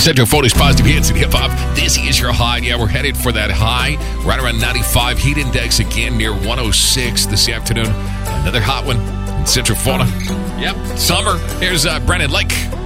Central Florida's positive hits and hip hop. This is your high. Yeah, we're headed for that high. Right around 95. Heat index again near 106 this afternoon. Another hot one in Central Florida. Yep, summer. Here's Brennan Lake.